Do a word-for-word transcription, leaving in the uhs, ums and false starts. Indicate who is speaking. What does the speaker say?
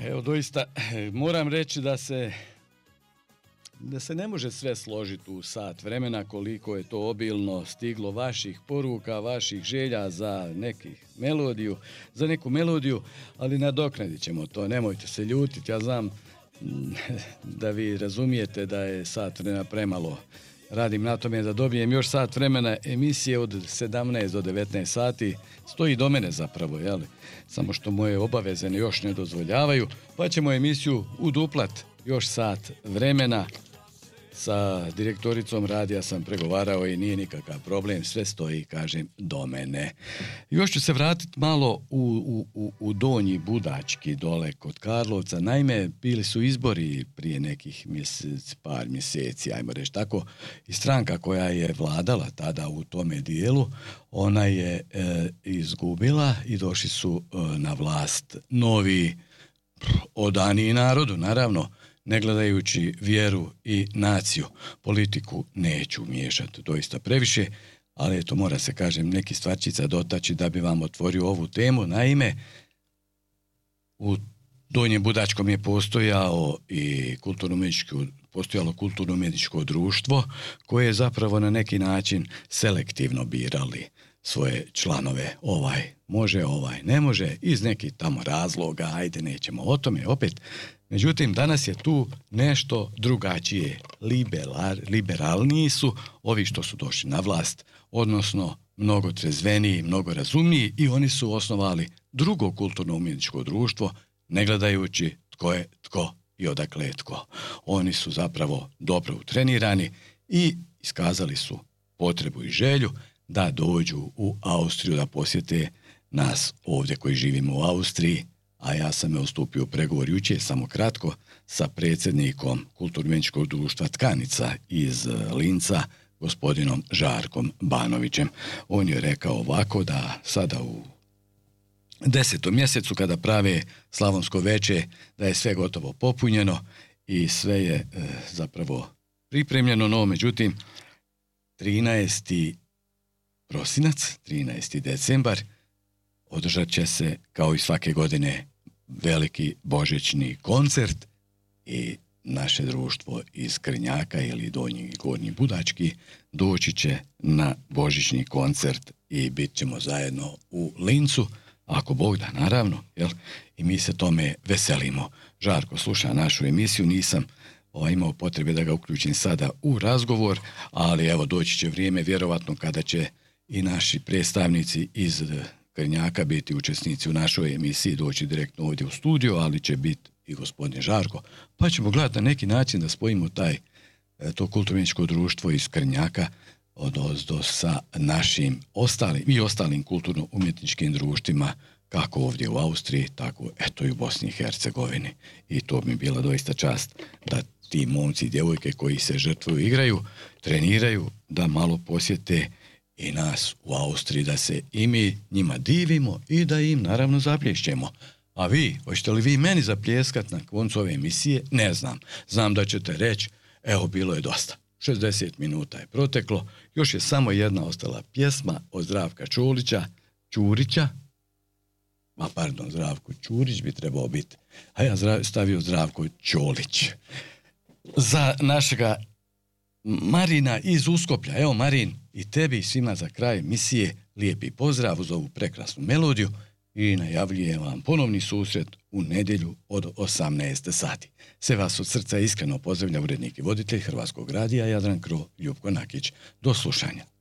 Speaker 1: Evo doista moram reći da se da se ne može sve složiti u sat vremena koliko je to obilno stiglo vaših poruka, vaših želja za nekih melodiju, za neku melodiju, ali nadoknadit ćemo to, nemojte se ljutiti, ja znam da vi razumijete da je sat vremena premalo. Radim na tome da dobijem još sat vremena emisije od sedamnaest do devetnaest sati, stoji do mene zapravo, jel? Samo što moje obaveze još ne dozvoljavaju, pa ćemo emisiju uduplat još sat vremena. Sa direktoricom radija sam pregovarao i nije nikakav problem, sve stoji, kažem, do mene. Još ću se vratiti malo u, u, u Donji Budački dole kod Karlovca. Naime, bili su izbori prije nekih mjesec, par mjeseci, ajmo reći tako, i stranka koja je vladala tada u tome dijelu, ona je e, izgubila i došli su e, na vlast novi odani narodu, naravno, ne gledajući vjeru i naciju. Politiku neću miješati doista previše, ali eto mora se, kažem, neki stvarčica dotaći da bi vam otvorio ovu temu. Naime, u Donjem Budačkom je postojao i kulturno-umjetničko, postojalo kulturno-umjetničko društvo koje je zapravo na neki način selektivno birali svoje članove. Ovaj može, ovaj ne može, iz nekih tamo razloga, ajde nećemo o tome opet. Međutim, danas je tu nešto drugačije. Liberal, liberalniji su ovi što su došli na vlast, odnosno mnogo trezveniji, mnogo razumniji, i oni su osnovali drugo kulturno-umjetničko društvo, ne gledajući tko je tko i odakle je tko. Oni su zapravo dobro utrenirani i iskazali su potrebu i želju da dođu u Austriju, da posjete nas ovdje koji živimo u Austriji, a ja sam je ustupio u pregovor jučer, samo kratko, sa predsjednikom kulturno-umjetničkog društva Tkanica iz Linca, gospodinom Žarkom Banovićem. On je rekao ovako da sada u desetom mjesecu kada prave slavonsko veče, da je sve gotovo popunjeno i sve je e, zapravo pripremljeno, no međutim trinaesti prosinac, trinaesti decembar, održat će se kao i svake godine veliki božićni koncert i naše društvo iz Krnjaka ili Donji i Gornji Budački doći će na božićni koncert i bit ćemo zajedno u Lincu, ako Bog da, naravno, jel? I mi se tome veselimo. Žarko sluša našu emisiju, nisam ovaj, imao potrebe da ga uključim sada u razgovor, ali evo doći će vrijeme vjerovatno kada će i naši predstavnici iz Krnjaka biti učesnici u našoj emisiji, doći direktno ovdje u studio, ali će biti i gospodin Žarko, pa ćemo gledati na neki način da spojimo taj, to kulturno-umjetničko društvo iz Krnjaka odozdo sa našim ostalim i ostalim kulturno-umjetničkim društvima, kako ovdje u Austriji, tako eto i u Bosni i Hercegovini. I to mi je bila doista čast da ti momci i djevojke koji se žrtvuju, igraju, treniraju, da malo posjete i nas u Austriji, da se i mi njima divimo i da im naravno zaplješćemo. A vi, hoćete li vi meni zapljeskat na koncu ove emisije? Ne znam. Znam da ćete reći, evo bilo je dosta. šezdeset minuta je proteklo, još je samo jedna ostala pjesma od Zdravka Čulića, Čurića, a pardon, Zdravko Čurić bi trebao biti, a ja stavio Zdravko Čolić. Za našega Marina iz Uskoplja. Evo Marin, i tebi i svima za kraj emisije lijepi pozdrav uz ovu prekrasnu melodiju i najavljujem vam ponovni susret u nedjelju od osamnaest sati. Sve vas od srca iskreno pozdravlja urednik i voditelj Hrvatskog radija Jadran Kro, Ljupko Nakić. Do slušanja.